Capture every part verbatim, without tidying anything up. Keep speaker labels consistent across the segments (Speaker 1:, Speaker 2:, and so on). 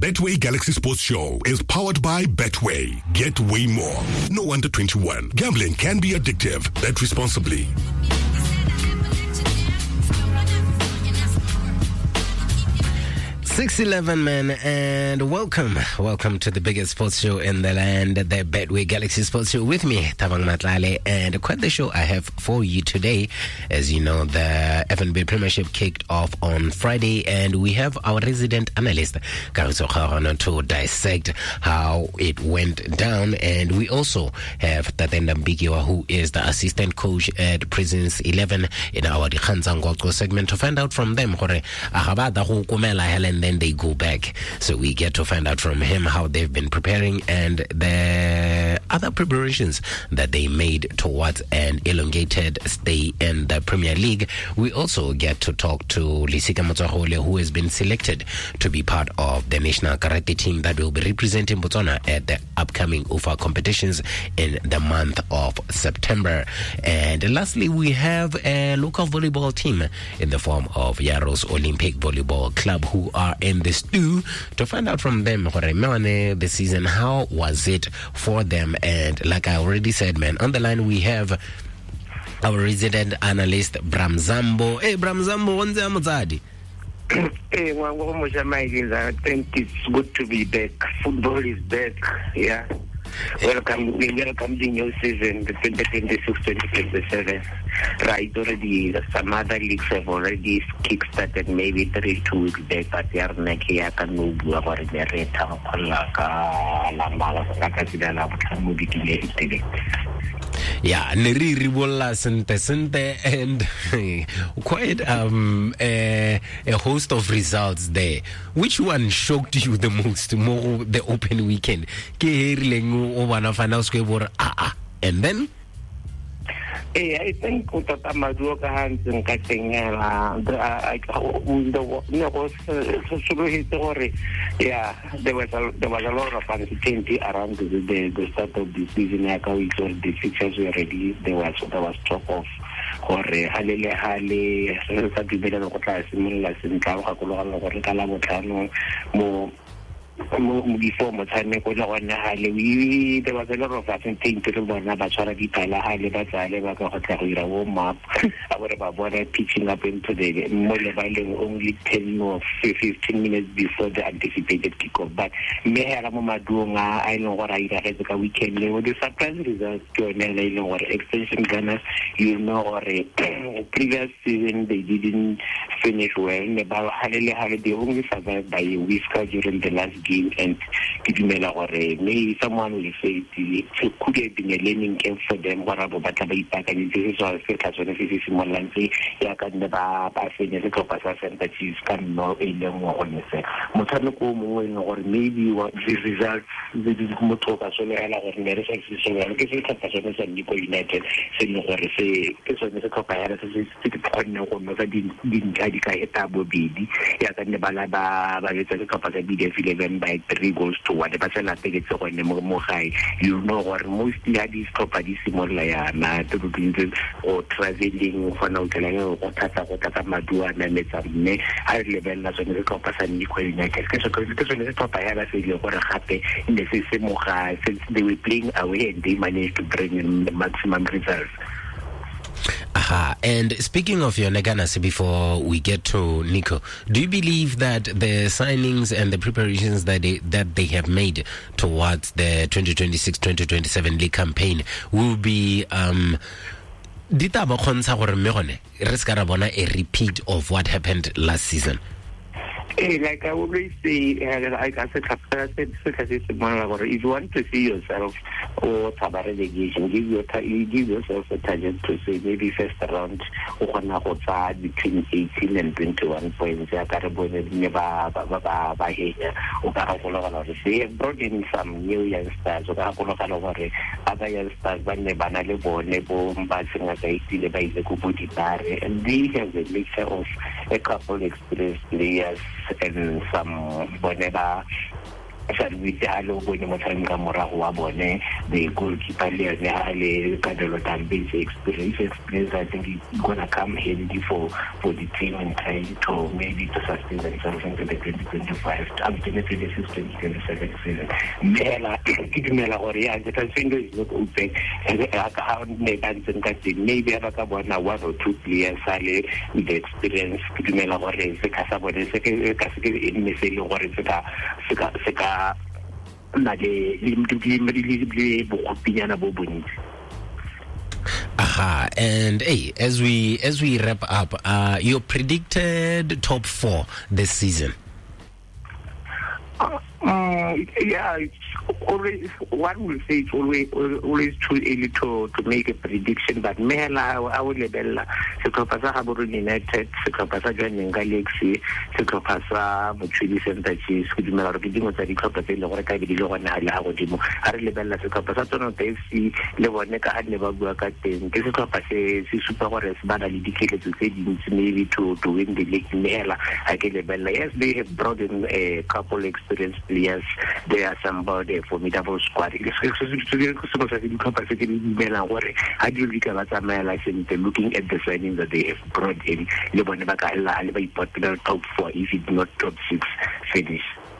Speaker 1: Betway Galaxy Sports Show is powered by Betway. Get way more. No under twenty-one. Gambling can be addictive. Bet responsibly.
Speaker 2: six eleven, man, and welcome. Welcome to the biggest sports show in the land, the Betway Galaxy Sports Show with me, Thabang Matlale, and quite the show I have for you today. As you know, the F N B Premiership kicked off on Friday, and we have our resident analyst, Kagiso Kgaogana, to dissect how it went down, and we also have Tatenda Mbikiwa, who is the assistant coach at Prisons eleven in our Dikhantsha Ngwaxo segment, to find out from them, gore agaba go kumela Helen. Then they go back. So we get to find out from him how they've been preparing and the other preparations that they made towards an elongated stay in the Premier League. We also get to talk to Lisika Motsahole, who has been selected to be part of the national karate team that will be representing Botswana at the upcoming U F A competitions in the month of September. And lastly, we have a local volleyball team in the form of Yaros Olympic Volleyball Club, who are in the stew, to find out from them the season, how was it for them. And like I already said, man, on the line we have our resident analyst Bram Zambo. Hey Bram Zambo, what's up, Mozadi?
Speaker 3: Hey, I think it's good to be back. Football is back, yeah. Welcome, welcome the new season, the twenty twenty-six twenty twenty-seven. Right, already some other leagues have already kick-started maybe three, two weeks back, but they are not here. Can move over the rate of
Speaker 2: yeah, Neri Ribola Sente Sente, and quite um a, a host of results there. Which one shocked you the most? More the open weekend. And then
Speaker 3: Hey, I think with the Maduka hands and cutting, the story. Yeah, there was a there was a lot of uncertainty around the the, the start of the season. Like we saw the fixtures were ready. There was there was talk of gore halele hale sa dibela go tla simolla sentla ga go lo go re kala botlhano mo before motshameko le gona hale we there was a lot of uncertainty to bona ba tshwara dipala hale ba tsale ba ka go tla go ira wo map abore ba bona pitching up into the mo le ba leng only ten or fifteen minutes before the anticipated kickoff. But me hela mo maduong a I know what I ira ga ka weekend le the surprise results to ne le le gore extension gunners, you know, or previous season they didn't finish well. Ne ba halele hale they only survived by a whisker during the last game, and or maybe someone will say it could have been a learning game for them. What about Batabai and this is all because when this is more likely, you can never finish the Copasa that is can know a young one. Motanoko or maybe what these results, this is Motoka Sola or American existing and Nico United saying or say, this one is a Copasa didn't Kadika Etabo Bidi, Yakan Balaba, the Copasa by three goals to one. But I think it's on the more high. You know, or mostly at this property similar to or traveling for now, or Tata, or Tata Madua, and it's a high level as on the Copas and Nico United. Because when the top I have a feel what happened in the system since they were playing away and they managed to bring in the maximum results.
Speaker 2: Aha. And speaking of your Neganasi, before we get to Nico, do you believe that the signings and the preparations that they that they have made towards the twenty twenty-six twenty twenty-seven league campaign will be um ditaba khontsha gore me gone re ska ra bona a repeat of what happened last season?
Speaker 3: Hey, like I always say, uh, like I said, I said, if you want to see yourself or Tabare relegation, give your you give yourself a target to say maybe first round between eighteen and twenty-one points. They have brought in some new youngsters. Other youngsters, when they banale nebo and they have a mixture of a couple experienced players and some whatever sa le bitalo go ne motshameka ka morago wa bone the goalkeeper le le Kadelo Dambisa experience experience I think it's gonna come handy for for the team in trying to maybe to sustain themselves into the twenty twenty-five up to the twenty-six twenty twenty-seven season. Mela Kidumela or yeah the transfer is not open and how maybe aba bona one or two players ale with the experience Kidumela or se ka sa bone se ke ka se ke ene se le gore se ka se ka se ka na le le bokopinyana bo bonitse.
Speaker 2: Aha, and hey, as we as we wrap up, uh, your predicted top four this season.
Speaker 3: Uh, um, yeah, it's always one will say it's always always too early to to make a prediction. But Mela, I will level. Seklopasa Haburu United, Seklopasa Joining Galaxy, Seklopasa Mutually Center Chiefs. Could you make a video that the club is like I did on Alagodimo? I level Seklopasa Tono F C, Lewaneka had never worked at them. Seklopasa Super Warriors, but I dedicated to say maybe to to win the league. Mela, I get level. Yes, they have brought in a couple experienced players. They are somebody formidable squad. Looking at the signings that they have brought in, popular top four, if it's not top six, finish.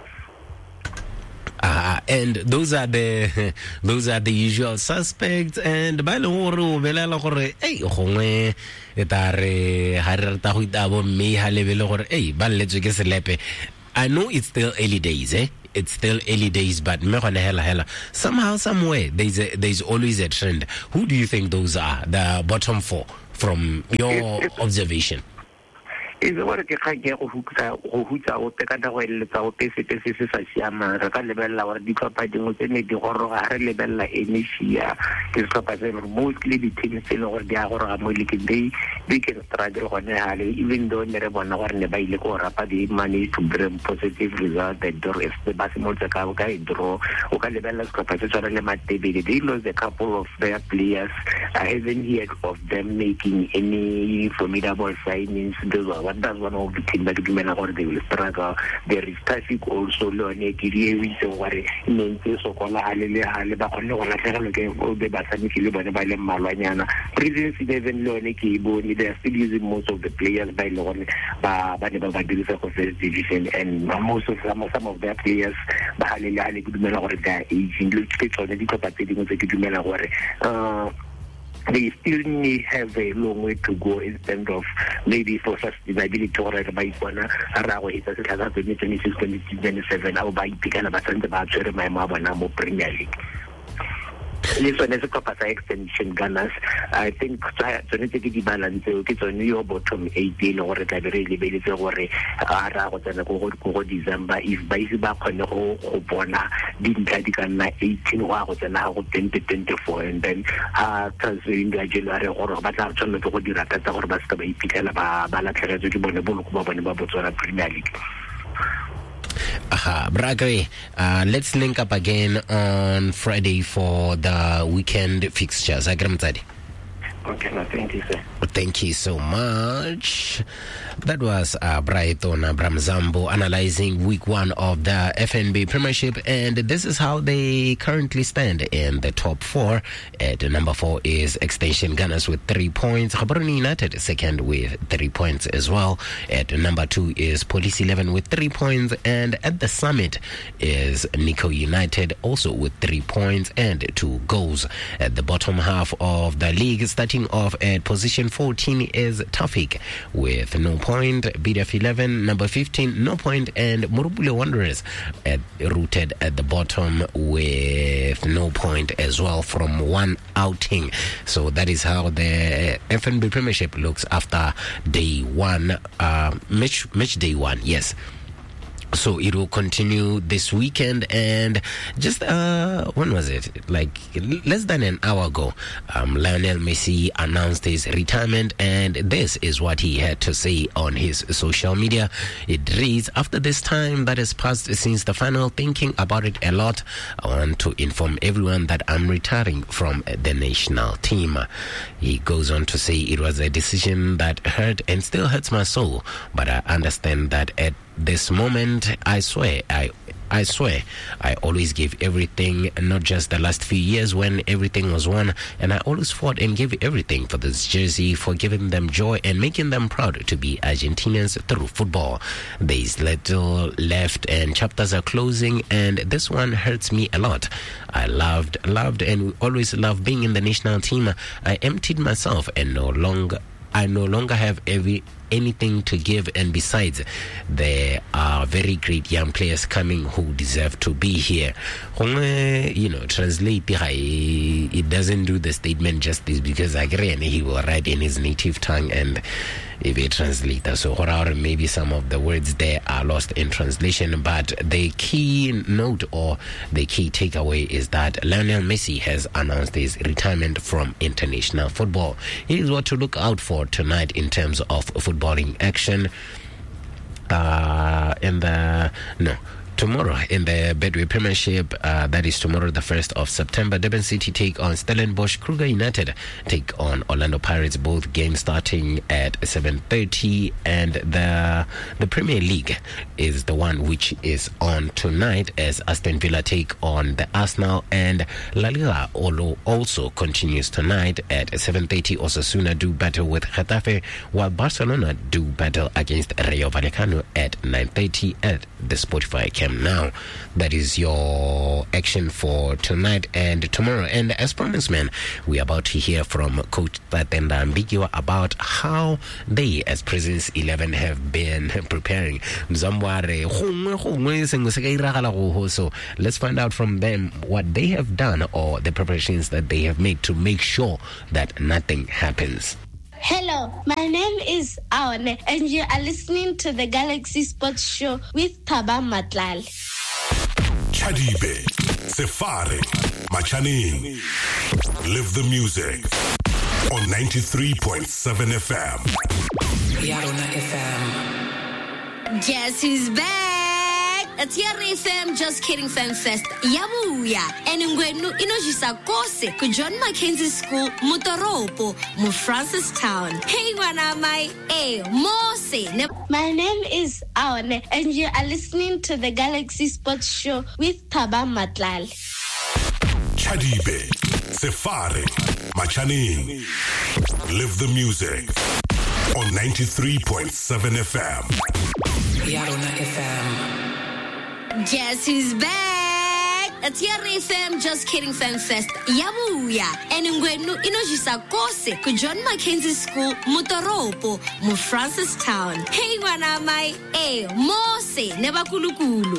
Speaker 2: Uh, and those are the those are the usual suspects. And by the way, hey, gongwe etare ha re rata go itabo mme ha lebele gore hey ba letswe ke selepe. I know it's still early days, eh? It's still early days, but somehow, somewhere, there's a, there's always a trend. Who do you think those are, the bottom four, from your observation?
Speaker 3: Is what ke ga ke go hutsa go hutsa o te ka da go eletsa o te se se se sa siama re ka lebella wa di tlhopha dingwe tse ne di goroga re lebella Asia ke tlhopha tse mostly the teams tse le gore di a goroga mo le ke they they can struggle gone hale even though ne re bona gore ne ba ile go rapa di manage to bring positive result that door is the basi mo tsa ka ka draw o ka lebella tlhopha tse tsara le Matebele they lost a couple of their players. I haven't heard of them making any formidable signings. Those are what that's one of the things that they will struggle. There is traffic also. Leone Kirie Winter Wari, Nente Sokola, Halele, Haleba, all the Basaniki, Banabale Malanyana. Presence eleven Leone Kibo, they are still using most of the players by Leone, Banaba Badisa of first division, and most of some, some of their players, Bahalele, Gudmela, or their age, in which it's already competing with the Gudmela. Uh, They still need have a long way to go in terms of maybe for sustainability or by Bona, Arawa is a twenty twenty-six twenty twenty-seven, I'll buy Picana Basanta Batcher, my Mabana Premier League. This one is a Copasa extension Gunners. I think Sonity balance, it's on your bottom eighteen or a really very worry. Ara was an Go December if Baisiba Bona didn't take eighteen hours and now twenty twenty-four and then uh transferring the January or Batarton to Dirata or Basca Picala Balaka to Bonabon Premier League.
Speaker 2: Aha, Bragwe, uh, let's link up again on Friday for the weekend fixtures. Agramzadi.
Speaker 3: Okay, no, thank you, sir.
Speaker 2: Thank you so much. That was uh, Brighton Bramzambo analyzing week one of the F N B Premiership, and this is how they currently stand in the top four. At number four is Extension Gunners with three points. Gaborone United second with three points as well. At number two is Police eleven with three points, and at the summit is Nico United also with three points and two goals. At the bottom half of the league, starting off at position fourteen is Tafik with no point, B D F eleven, number fifteen, no point, and Morubule Wanderers at, rooted at the bottom with no point as well from one outing. So that is how the F N B Premiership looks after day one, uh, match, match day one, yes. So it will continue this weekend, and just uh when was it like less than an hour ago, um Lionel Messi announced his retirement, and this is what he had to say on his social media. It reads, after this time that has passed since the final, thinking about it a lot, I want to inform everyone that I'm retiring from the national team. He goes on to say, it was a decision that hurt and still hurts my soul, but I understand that at this moment, I swear, I I swear, I always gave everything, not just the last few years when everything was won, and I always fought and gave everything for this jersey, for giving them joy and making them proud to be Argentinians through football. There's little left and chapters are closing, and this one hurts me a lot. I loved, loved, and always loved being in the national team. I emptied myself and no longer, I no longer have every anything to give, and besides, there are very great young players coming who deserve to be here. You know, translate, it doesn't do the statement justice, because again, he will write in his native tongue and if a translator, so maybe some of the words there are lost in translation, but the key note or the key takeaway is that Lionel Messi has announced his retirement from international football. It is what to look out for tonight in terms of footballing action. Uh, in the no. Tomorrow in the Betway Premiership, uh, that is tomorrow the first of September, Durban City take on Stellenbosch, Kruger United take on Orlando Pirates, both games starting at seven thirty, and the the Premier League is the one which is on tonight as Aston Villa take on the Arsenal, and La Liga also continues tonight at seven thirty. Osasuna do battle with Getafe, while Barcelona do battle against Rayo Vallecano at nine thirty at the Spotify camp. Now, that is your action for tonight and tomorrow. And as promised, man, we are about to hear from Coach Tatenda Mbigwa about how they, as Presence eleven, have been preparing. So let's find out from them what they have done or the preparations that they have made to make sure that nothing happens.
Speaker 4: Hello, my name is Aone, and you are listening to the Galaxy Sports Show with Thabang Matlale.
Speaker 1: Chadibe, Sefare, Machaning. Live the music on ninety-three point seven F M.
Speaker 5: Yarona F M.
Speaker 6: Guess who's back? It's Yarona F M, Just Kidding Fan Fest. Yabuya. And ngwenu inojisa kose ku John Mackenzie School, Mutoropo, Mu Francistown. Hey, wanamai, eh, Mose.
Speaker 4: My name is Aone, and you are listening to the Galaxy Sports Show with Thabang Matlale.
Speaker 1: Chadibe, Sefare, Machaning. Live the music on ninety-three point seven F M.
Speaker 5: Yarona F M.
Speaker 6: Guess who's back? It's Yarona F M, Just Kidding Fan Fest. Yabuya. And ngwenu inojisa kose ku John Mackenzie School, Mutoropo, Mu Francistown. Hey, wanamai, eh, Mose, nebakulukulu.